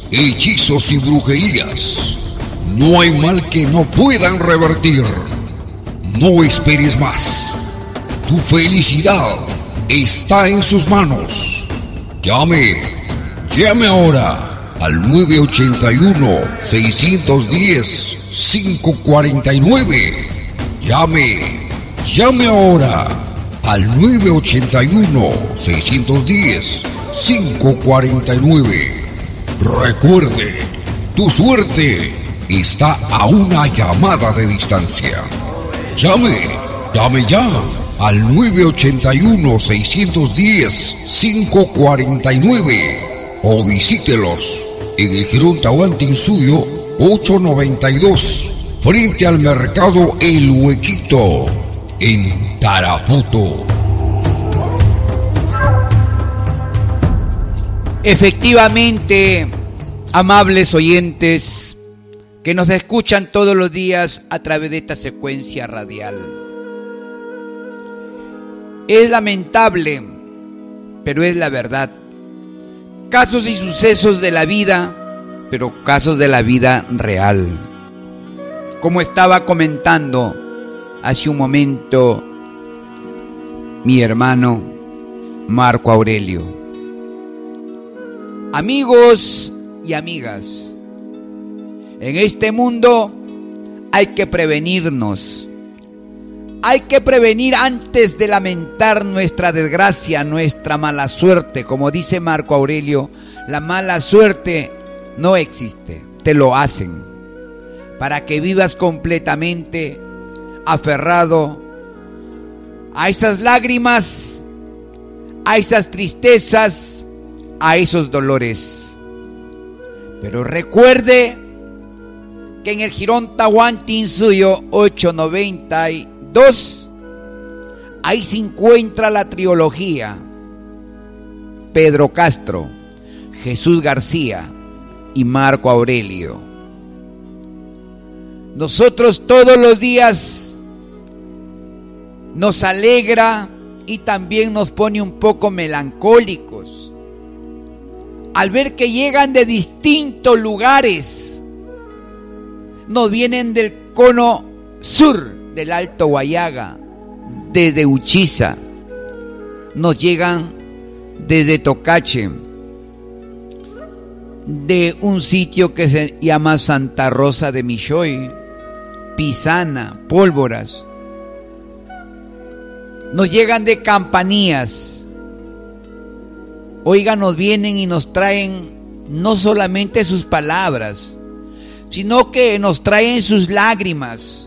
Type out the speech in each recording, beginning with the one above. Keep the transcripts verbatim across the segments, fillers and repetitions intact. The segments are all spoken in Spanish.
hechizos y brujerías. No hay mal que no puedan revertir. No esperes más. Tu felicidad está en sus manos. Llame, llame ahora al nueve ocho uno, seis uno cero, cinco cuatro nueve. Llame, llame ahora al nueve ocho uno, seis uno cero, cinco cuatro nueve. Recuerde, tu suerte está a una llamada de distancia. Llame, llame ya al nueve ocho uno, seis uno cero, cinco cuatro nueve o visítelos en el Jirón Tahuantinsuyo ochocientos noventa y dos, frente al mercado El Huequito, en Tarapoto. Efectivamente, amables oyentes que nos escuchan todos los días a través de esta secuencia radial, es lamentable, pero es la verdad. Casos y sucesos de la vida, pero casos de la vida real. Como estaba comentando hace un momento mi hermano Marco Aurelio. Amigos y amigas, en este mundo hay que prevenirnos. Hay que prevenir antes de lamentar nuestra desgracia, nuestra mala suerte. Como dice Marco Aurelio, la mala suerte no existe, te lo hacen. Para que vivas completamente aferrado a esas lágrimas, a esas tristezas, a esos dolores. Pero recuerde que en el Jirón Tahuantinsuyo ochocientos noventa y dos, ahí se encuentra la trilogía Pedro Castro, Jesús García y Marco Aurelio. Nosotros todos los días nos alegra y también nos pone un poco melancólicos al ver que llegan de distintos lugares. Nos vienen del cono sur del Alto Guayaga, desde Uchiza, nos llegan desde Tocache, de un sitio que se llama Santa Rosa de Michoy, Pisana, Pólvoras, nos llegan de Campanías. Oiga, nos vienen y nos traen no solamente sus palabras, sino que nos traen sus lágrimas.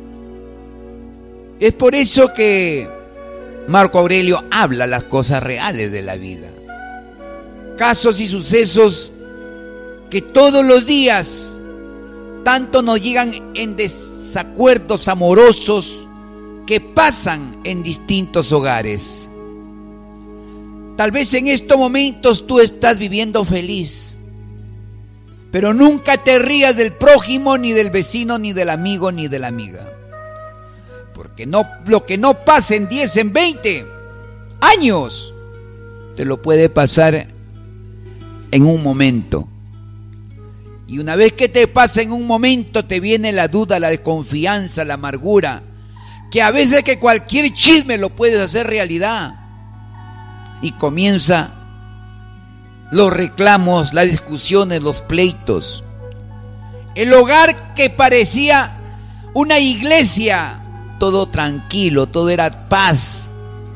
Es por eso que Marco Aurelio habla las cosas reales de la vida. Casos y sucesos que todos los días tanto nos llegan en desacuerdos amorosos que pasan en distintos hogares. Tal vez en estos momentos tú estás viviendo feliz, pero nunca te rías del prójimo, ni del vecino, ni del amigo, ni de la amiga. Porque no, lo que no pasa en diez, en veinte años, te lo puede pasar en un momento. Y una vez que te pasa en un momento, te viene la duda, la desconfianza, la amargura, que a veces que cualquier chisme lo puedes hacer realidad. Y comienza los reclamos, las discusiones, los pleitos. El hogar que parecía una iglesia, todo tranquilo, todo era paz,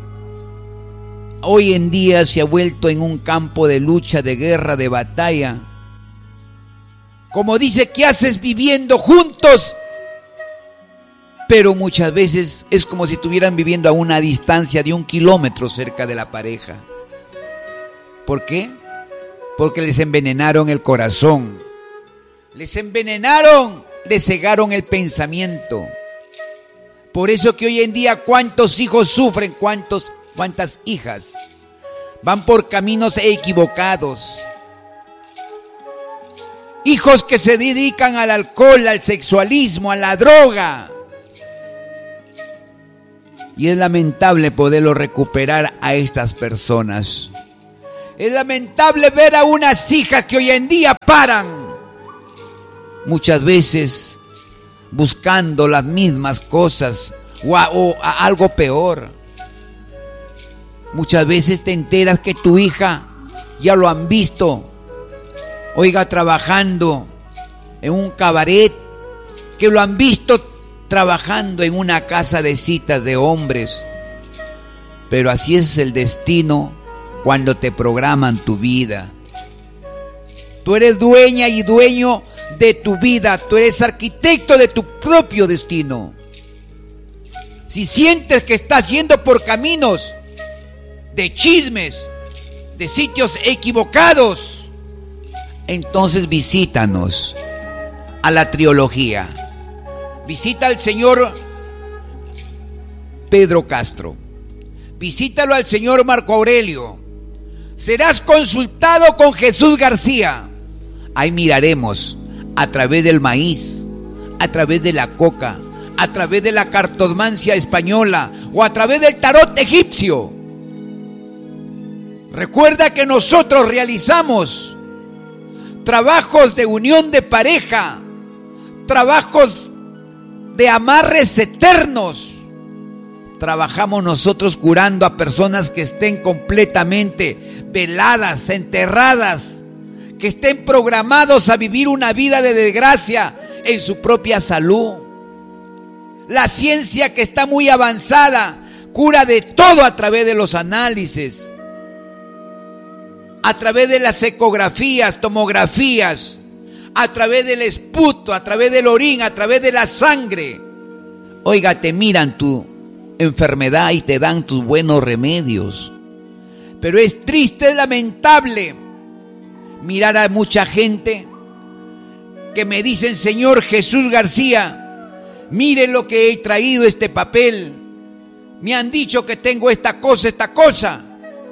hoy en día se ha vuelto en un campo de lucha, de guerra, de batalla. Como dice, ¿qué haces viviendo juntos? Pero muchas veces es como si estuvieran viviendo a una distancia de un kilómetro cerca de la pareja. ¿Por qué? Porque les envenenaron el corazón, les envenenaron, les cegaron el pensamiento. Por eso que hoy en día cuántos hijos sufren, cuántos, cuántas hijas van por caminos equivocados. Hijos que se dedican al alcohol, al sexualismo, a la droga. Y es lamentable poderlo recuperar a estas personas. Es lamentable ver a unas hijas que hoy en día paran, muchas veces buscando las mismas cosas o, a, o a algo peor. Muchas veces te enteras que tu hija ya lo han visto, oiga, trabajando en un cabaret, que lo han visto trabajando en una casa de citas de hombres. Pero así es el destino cuando te programan tu vida. Tú eres dueña y dueño de tu vida. Tú eres arquitecto de tu propio destino. Si sientes que estás yendo por caminos de chismes, de sitios equivocados, entonces visítanos a la Triología. Visita al señor Pedro Castro. Visítalo al señor Marco Aurelio. Serás consultado con Jesús García. Ahí miraremos a través del maíz, a través de la coca, a través de la cartomancia española o a través del tarot egipcio. Recuerda que nosotros realizamos trabajos de unión de pareja, trabajos de amarres eternos. Trabajamos nosotros curando a personas que estén completamente veladas, enterradas, que estén programados a vivir una vida de desgracia en su propia salud. La ciencia, que está muy avanzada, cura de todo a través de los análisis, a través de las ecografías, tomografías, a través del esputo, a través del orín, a través de la sangre. Oiga, te miran tu enfermedad y te dan tus buenos remedios. Pero es triste, es lamentable mirar a mucha gente que me dicen: señor Jesús García, mire lo que he traído, este papel. Me han dicho que tengo esta cosa, esta cosa,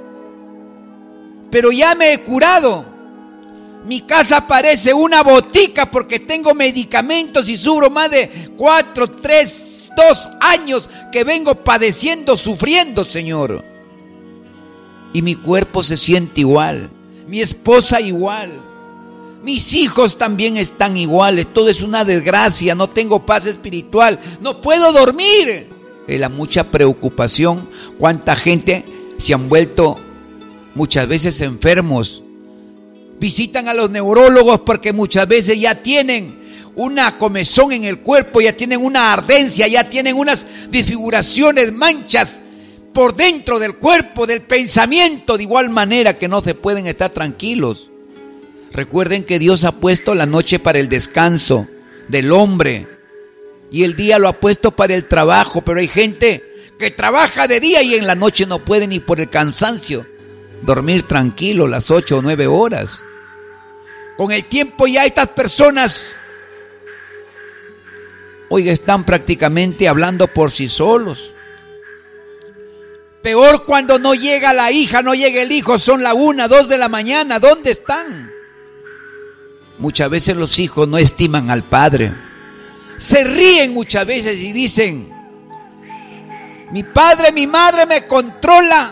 pero ya me he curado. Mi casa parece una botica porque tengo medicamentos y sufro más de cuatro, tres, dos años que vengo padeciendo, sufriendo, Señor. Y mi cuerpo se siente igual, mi esposa igual, mis hijos también están iguales. Todo es una desgracia, no tengo paz espiritual, no puedo dormir. Es la mucha preocupación. Cuánta gente se han vuelto muchas veces enfermos. Visitan a los neurólogos porque muchas veces ya tienen una comezón en el cuerpo, ya tienen una ardencia, ya tienen unas desfiguraciones, manchas por dentro del cuerpo, del pensamiento, de igual manera que no se pueden estar tranquilos. Recuerden que Dios ha puesto la noche para el descanso del hombre y el día lo ha puesto para el trabajo, pero hay gente que trabaja de día y en la noche no puede ni por el cansancio dormir tranquilo las ocho o nueve horas. Con el tiempo ya estas personas, oiga, están prácticamente hablando por sí solos. Peor cuando no llega la hija, no llega el hijo, son la una, dos de la mañana. ¿Dónde están? Muchas veces los hijos no estiman al padre. Se ríen muchas veces y dicen: mi padre, mi madre me controla.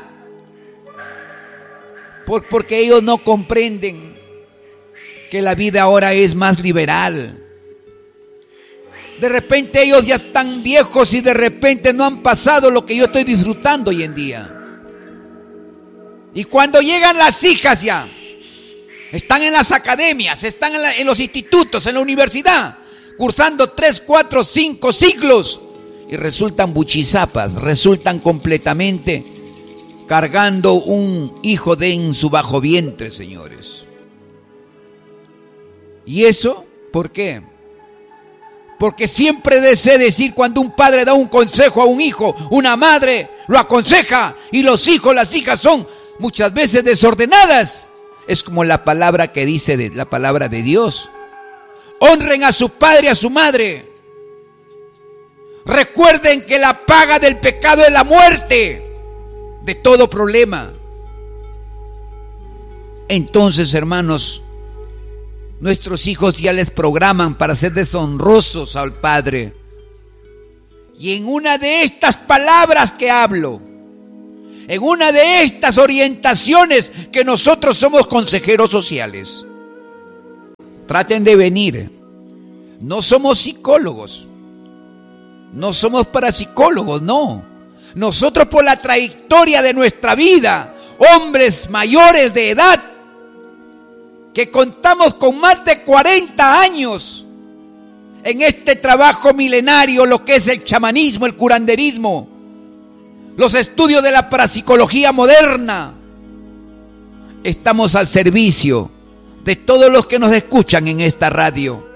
Por, porque ellos no comprenden que la vida ahora es más liberal. De repente ellos ya están viejos y de repente no han pasado lo que yo estoy disfrutando hoy en día. Y cuando llegan las hijas ya, están en las academias, están en, la, en los institutos, en la universidad, cursando tres, cuatro, cinco siglos y resultan buchizapas, resultan completamente cargando un hijo de en su bajo vientre, señores. ¿Y eso por qué? Porque siempre desea decir, cuando un padre da un consejo a un hijo, una madre lo aconseja y los hijos, las hijas son muchas veces desordenadas. Es como la palabra que dice de, la palabra de Dios: honren a su padre y a su madre. Recuerden que la paga del pecado es la muerte de todo problema. Entonces, hermanos, nuestros hijos ya les programan para ser deshonrosos al Padre. Y en una de estas palabras que hablo, en una de estas orientaciones que nosotros somos consejeros sociales. Traten de venir. No somos psicólogos, no somos parapsicólogos, no. Nosotros, por la trayectoria de nuestra vida, hombres mayores de edad, que contamos con más de cuarenta años en este trabajo milenario, lo que es el chamanismo, el curanderismo, los estudios de la parapsicología moderna, estamos al servicio de todos los que nos escuchan en esta radio.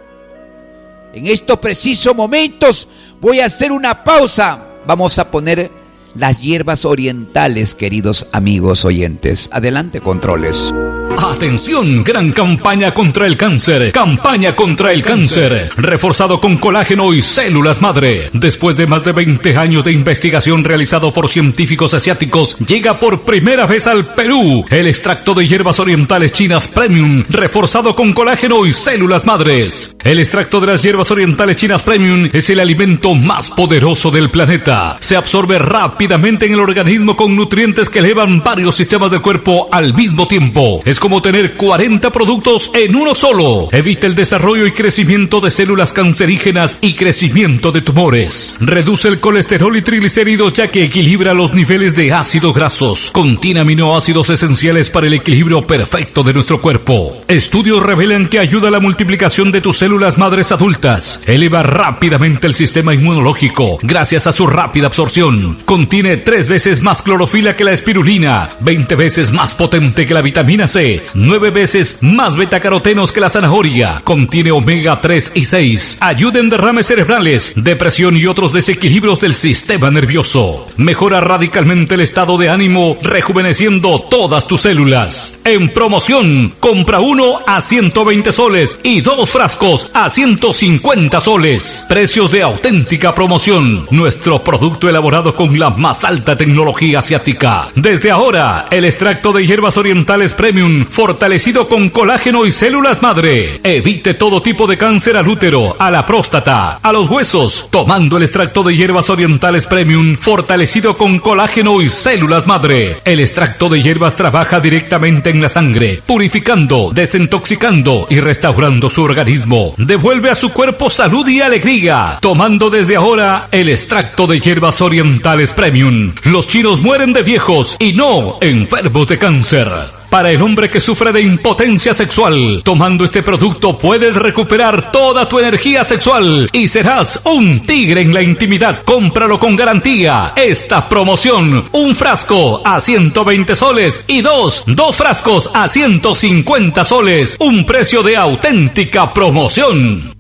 En estos precisos momentos voy a hacer una pausa. Vamos a poner las hierbas orientales, queridos amigos oyentes. Adelante, controles. Atención, gran campaña contra el cáncer. Campaña contra el cáncer. Reforzado con colágeno y células madre. Después de más de veinte años de investigación realizado por científicos asiáticos, llega por primera vez al Perú el extracto de hierbas orientales chinas Premium, reforzado con colágeno y células madres. El extracto de las hierbas orientales chinas Premium es el alimento más poderoso del planeta. Se absorbe rápidamente en el organismo con nutrientes que elevan varios sistemas del cuerpo al mismo tiempo. Es como tener cuarenta productos en uno solo. Evita el desarrollo y crecimiento de células cancerígenas y crecimiento de tumores. Reduce el colesterol y triglicéridos, ya que equilibra los niveles de ácidos grasos. Contiene aminoácidos esenciales para el equilibrio perfecto de nuestro cuerpo. Estudios revelan que ayuda a la multiplicación de tus células madres adultas. Eleva rápidamente el sistema inmunológico gracias a su rápida absorción. Contiene tres veces más clorofila que la espirulina, veinte veces más potente que la vitamina C, nueve veces más betacarotenos que la zanahoria. Contiene omega tres y seis. Ayuda en derrames cerebrales, depresión y otros desequilibrios del sistema nervioso. Mejora radicalmente el estado de ánimo, rejuveneciendo todas tus células. En promoción, compra uno a ciento veinte soles y dos frascos a ciento cincuenta soles. Precios de auténtica promoción. Nuestro producto elaborado con la más alta tecnología asiática. Desde ahora, el extracto de hierbas orientales Premium, fortalecido con colágeno y células madre. Evite todo tipo de cáncer al útero, a la próstata, a los huesos, tomando el extracto de hierbas orientales Premium, fortalecido con colágeno y células madre. El extracto de hierbas trabaja directamente en la sangre, purificando, desintoxicando y restaurando su organismo. Devuelve a su cuerpo salud y alegría, tomando desde ahora el extracto de hierbas orientales Premium. Los chinos mueren de viejos y no enfermos de cáncer. Para el hombre que sufre de impotencia sexual, tomando este producto puedes recuperar toda tu energía sexual y serás un tigre en la intimidad. Cómpralo con garantía. Esta promoción, un frasco a ciento veinte soles y dos, dos frascos a ciento cincuenta soles. Un precio de auténtica promoción.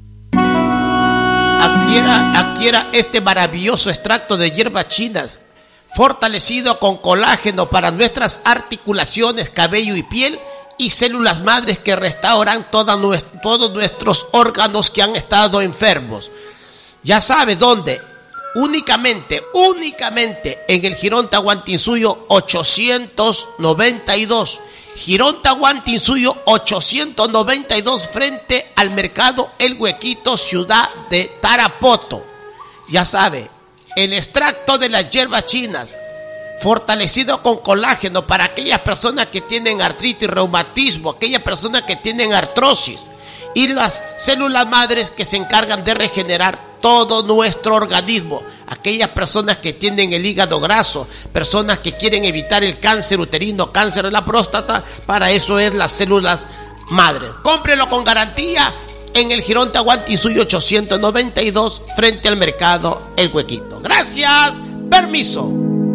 Adquiera, adquiera este maravilloso extracto de hierbas chinas, fortalecido con colágeno para nuestras articulaciones, cabello y piel, y células madres que restauran toda nuestro, todos nuestros órganos que han estado enfermos. Ya sabe dónde, únicamente, únicamente en el Jirón Tahuantinsuyo ochocientos noventa y dos. Jirón Tahuantinsuyo ochocientos noventa y dos, frente al mercado El Huequito, ciudad de Tarapoto. Ya sabe, el extracto de las hierbas chinas, fortalecido con colágeno para aquellas personas que tienen artritis, reumatismo, aquellas personas que tienen artrosis, y las células madres que se encargan de regenerar todo nuestro organismo. Aquellas personas que tienen el hígado graso, personas que quieren evitar el cáncer uterino, cáncer de la próstata, para eso es las células madres. Cómprelo con garantía en el Jirón Tahuantinsuyo ochocientos noventa y dos, frente al mercado El Huequito. Gracias, permiso.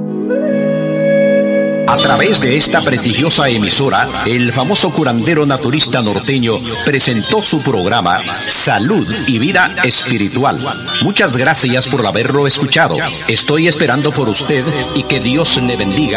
A través de esta prestigiosa emisora, el famoso curandero naturista norteño presentó su programa Salud y Vida Espiritual. Muchas gracias por haberlo escuchado. Estoy esperando por usted y que Dios le bendiga.